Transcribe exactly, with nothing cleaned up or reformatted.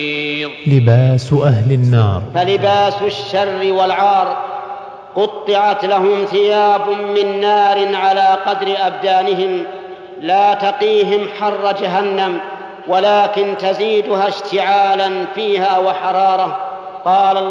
لباس أهل النار فلباس الشر والعار قطعت لهم ثياب من نار على قدر أبدانهم لا تقيهم حر جهنم ولكن تزيدها اشتعالا فيها وحرارة. قال